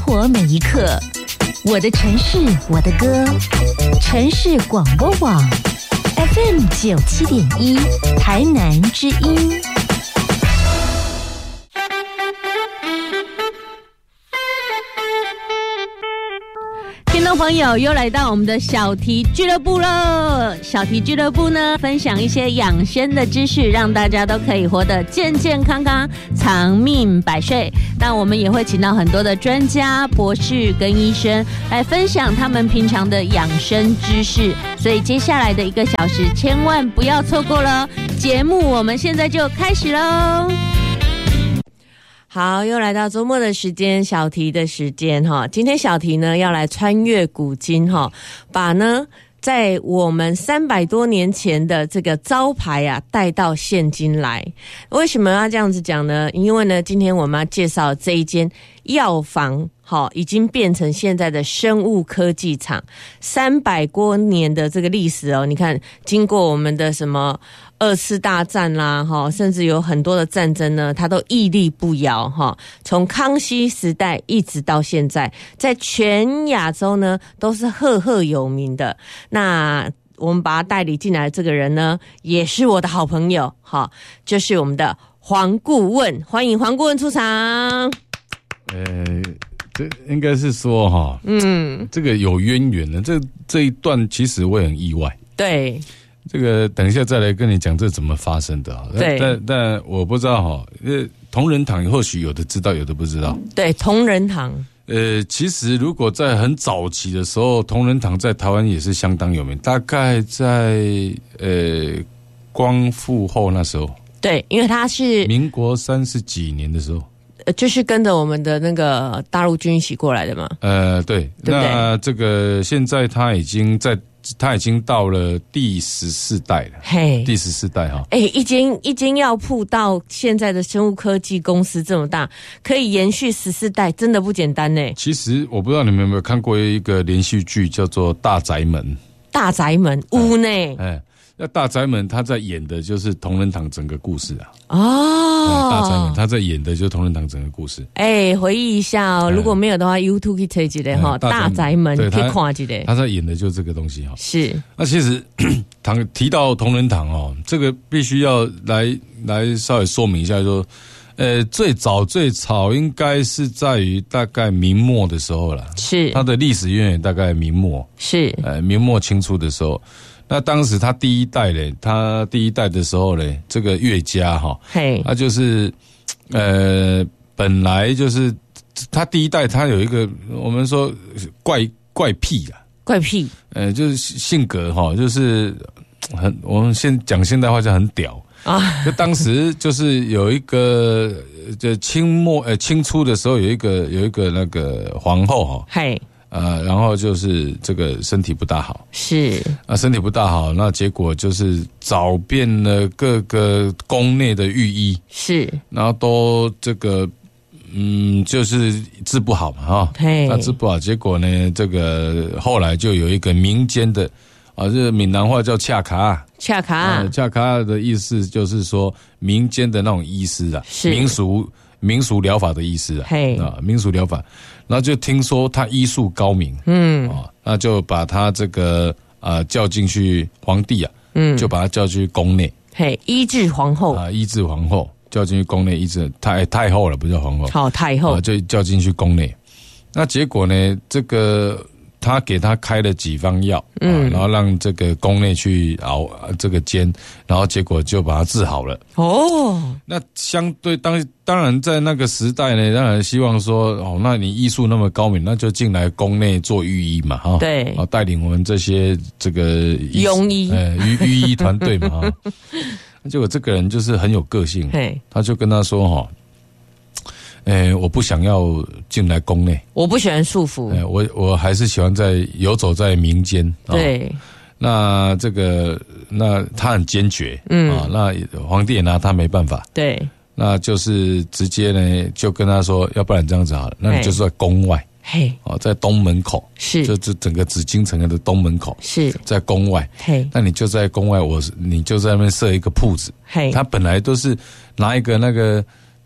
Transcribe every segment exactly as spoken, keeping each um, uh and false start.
活每一刻，我的城市，我的歌，城市广播网 F M 九七点一，台南之音。听众朋友，又来到我们的小题俱乐部了。小题俱乐部呢，分享一些养生的知识，让大家都可以活得健健康康，长命百岁。那我们也会请到很多的专家、博士跟医生来分享他们平常的养生知识。所以接下来的一个小时，千万不要错过了。节目我们现在就开始喽。好，又来到周末的时间，小题的时间哈。今天小题呢要来穿越古今哈，把呢在我们三百多年前的这个招牌啊带到现今来。为什么要这样子讲呢？因为呢，今天我们要介绍这一间药房。好，已经变成现在的生物科技厂，三百多年的这个历史哦。你看，经过我们的什么二次大战啦，哈，甚至有很多的战争呢，它都屹立不摇哈。从康熙时代一直到现在，在全亚洲呢都是赫赫有名的。那我们把他带领进来的这个人呢，也是我的好朋友，哈，就是我们的黄顾问，欢迎黄顾问出场。 呃。这应该是说哈，嗯，这个有渊源的。这这一段其实我也很意外。 对， 这个等一下再来跟你讲这怎么发生的啊。 对， 但但我不知道哈，呃，同仁堂或许有的知道，有的不知道。 对，同仁堂。 呃，其实如果在很早期的时候，同仁堂在台湾也是相当有名。大概在呃光复后那时候。 对，因为他是民国三十几年的时候。 就是跟着我们的那个大陆军一起过来的嘛。呃， 对，对对，那这个现在他已经在，他已经到了第十四代了。嘿，第十四代哈。 哎，一间一间药铺到现在的生物科技公司这么大，可以延续十四代，真的不简单呢。 其实我不知道你们有没有看过一个连续剧，叫做《大宅门》。 大宅门屋呢？ 哎。那大宅门他在演的就是同仁堂整个故事啊。 哦， 大宅门他在演的就是同仁堂整个故事。 哎，回忆一下哦，如果没有的话 ，YouTube 可以查一下哈。大宅门可以看一下。 他在演的就是这个东西哈。 是。 那其实堂提到同仁堂哦，这个必须要来来稍微说明一下说，呃，最早最早应该是在于大概明末的时候啦。 是。它的历史渊源大概明末。 是。 呃，明末清初的时候。那当时他第一代嘞，他第一代的时候嘞，这个岳家哈，嘿，他就是，呃，本来就是他第一代，他有一个我们说怪怪癖啊， 怪癖， 呃，就是性格哈，就是很我们现讲现代话叫很屌啊。就当时就是有一个，就清末呃清初的时候有一个有一个那个皇后哈，嘿。呃，然后就是这个身体不大好， 是啊，身体不大好，那结果就是找遍了各个宫内的御医， 是， 然后都这个，嗯，就是治不好嘛，哈，那治不好，结果呢，这个后来就有一个民间的，啊，这个闽南话叫恰卡， 恰卡， 恰卡的意思就是说民间的那种医师啊， 是民俗民俗疗法的医师啊，嘿啊，民俗疗法。然后就听说他医术高明，嗯，啊，那就把他这个呃叫进去皇帝啊，嗯，就把他叫进去宫内， 嘿，医治皇后啊，医治皇后，叫进去宫内医治太太后了，不叫皇后， 好太后， 啊，就叫进去宫内。那结果呢，这个他给他开了几方药，嗯，啊，然后让这个宫内去熬这个煎，然后结果就把他治好了。哦，那相对当当然在那个时代呢，当然希望说，哦，那你医术那么高明，那就进来宫内做御医嘛，哈， 对， 啊，带领我们这些这个庸医， 呃，御御医团队嘛，哈。结果这个人就是很有个性，他就跟他说，哈。诶，我不想要进来宫内， 我不喜欢束缚， 诶，我我还是喜欢在游走在民间。 对， 哦，那这个那他很坚决，嗯啊，那皇帝也拿他没办法， 对， 那就是直接呢就跟他说，要不然这样子好了，那你就是在宫外，嘿，哦，在东门口， 是， 就这整个紫禁城的东门口， 是在宫外，嘿，那你就在宫外，我你就在那边设一个铺子，嘿，他本来都是拿一个那个。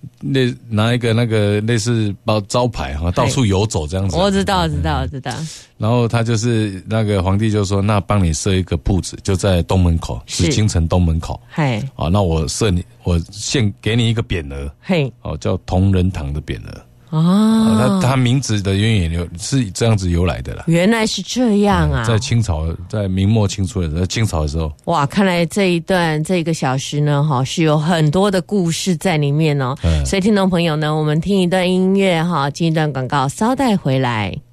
类拿一个那个类似包招牌哈，到处游走这样子。 我知道，我知道，我知道。 然后他就是那个皇帝就说，那帮你设一个铺子，就在东门口，紫禁城东门口。嘿，啊，那我设你，我献给你一个匾额，嘿，哦，叫同仁堂的匾额。哦，他他名字的渊源由是这样子由来的啦。 原来是这样啊！ 在清朝，在明末清初的时候，在清朝的时候， 哇，看来这一段这个小时呢，哈，是有很多的故事在里面哦。嗯、所以听众朋友呢，我们听一段音乐哈，进一段广告，稍待回来。